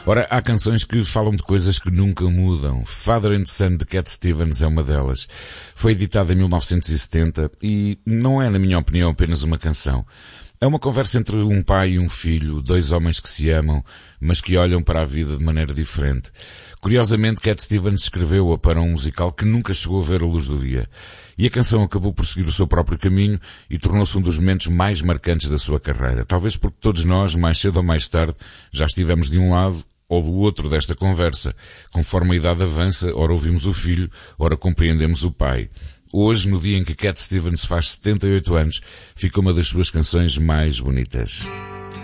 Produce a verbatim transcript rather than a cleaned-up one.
Ora, há canções que falam de coisas que nunca mudam. Father and Son de Cat Stevens é uma delas. Foi editada em mil novecentos e setenta e não é, na minha opinião, apenas uma canção. É uma conversa entre um pai e um filho, dois homens que se amam, mas que olham para a vida de maneira diferente. Curiosamente, Cat Stevens escreveu-a para um musical que nunca chegou a ver a luz do dia. E a canção acabou por seguir o seu próprio caminho e tornou-se um dos momentos mais marcantes da sua carreira. Talvez porque todos nós, mais cedo ou mais tarde, já estivemos de um lado ou do outro desta conversa. Conforme a idade avança, ora ouvimos o filho, ora compreendemos o pai. Hoje, no dia em que Cat Stevens faz setenta e oito anos, fica uma das suas canções mais bonitas.